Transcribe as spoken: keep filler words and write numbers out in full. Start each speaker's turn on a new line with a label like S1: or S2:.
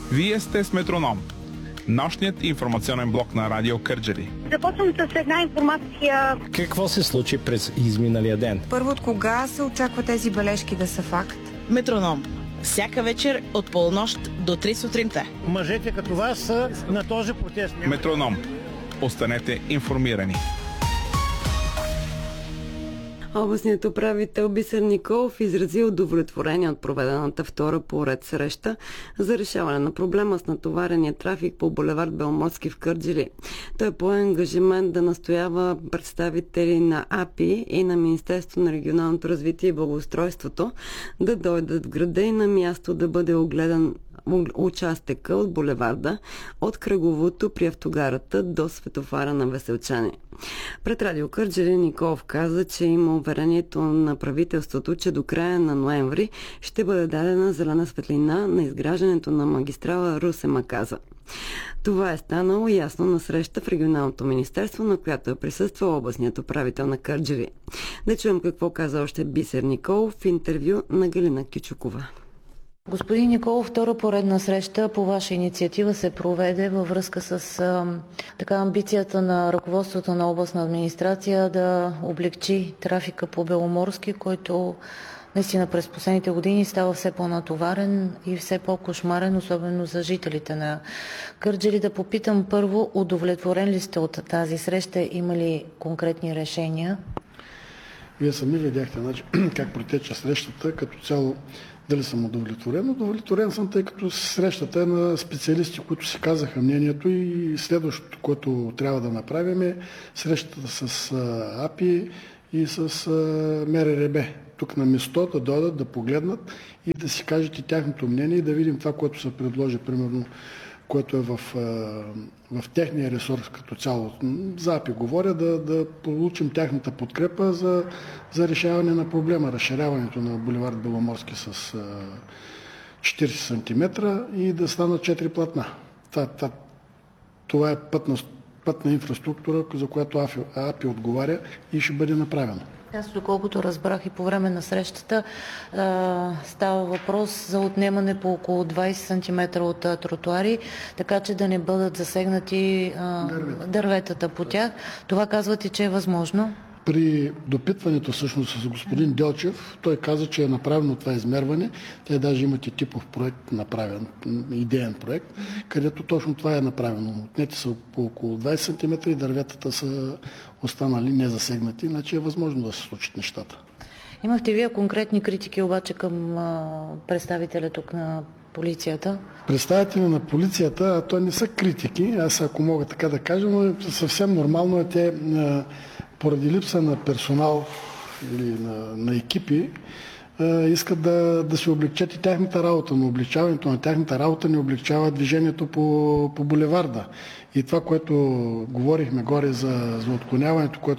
S1: Вие сте с Метроном, нощният информационен блок на Радио Кърджали.
S2: Започвам с една информация.
S3: Какво се случи през изминалия ден?
S4: Първо, от кога се очаква тези бележки да са факт?
S5: Метроном. Всяка вечер от полунощ до три сутринта.
S6: Мъжете като вас са на този протест.
S1: Метроном. Останете информирани.
S7: Областният управител Бисер Николов изрази удовлетворение от проведената втора поред среща за решаване на проблема с натоварения трафик по булевард Беломорски в Кърджали. Той пое ангажимент да настоява представители на А П И и на Министерството на регионалното развитие и благоустройството да дойдат в града и на място да бъде огледан участъка от булеварда от кръговото при автогарата до светофара на Веселчани. Пред Радио Кърджали Николов каза, че има уверението на правителството, че до края на ноември ще бъде дадена зелена светлина на изграждането на магистрала Русе-Маказа. Това е станало ясно на среща в регионалното министерство, на която е присъствал областният управител на Кърджали. Да чуем какво каза още Бисер Николов в интервю на Галина Кючукова.
S8: Господин Николов, втора поредна среща по ваша инициатива се проведе във връзка с а, така амбицията на ръководството на областна администрация да облегчи трафика по Беломорски, който наистина през последните години става все по-натоварен и все по-кошмарен, особено за жителите на Кърджали. Да попитам първо, удовлетворен ли сте от тази среща? Има ли конкретни решения?
S9: Вие сами видяхте значи, как протече срещата, като цяло. Дали съм удовлетворен? Удовлетворен съм, тъй като срещата е на специалисти, които си казаха мнението, и следващото, което трябва да направим, е срещата с А П И и с М Р Р Б. Тук на место да дойдат, да погледнат и да си кажат и тяхното мнение и да видим това, което се предложи, примерно, което е в, в техния ресурс като цяло. За А П И говоря, да, да получим тяхната подкрепа за, за решаване на проблема, разширяването на булевард Беломорски с четирийсет сантиметра и да станат четири платна. Това, това, това е пътна, пътна инфраструктура, за която А П И отговаря и ще бъде направено.
S8: Аз, доколкото разбрах и по време на срещата, става въпрос за отнемане по около двайсет сантиметра от тротуари, така че да не бъдат засегнати дърветата, дърветата по тях. Това казвате, че е възможно?
S9: При допитването всъщност с господин Делчев, той каза, че е направено това измерване. Те даже имат и типов проект направен, идеен проект, където точно това е направено. Отнети са по около двайсет сантиметра и дърветата са останали незасегнати, значи е възможно да се случат нещата.
S8: Имахте вие конкретни критики обаче към а, представителя тук на полицията?
S9: Представители на полицията, а то не са критики, аз ако мога така да кажа, но съвсем нормално е те а, поради липса на персонал или на, на екипи, а, искат да, да се облегчат и тяхната работа, но облегчаването на тяхната работа не облегчава движението по, по булеварда. И това, което говорихме горе за, за отклоняването, което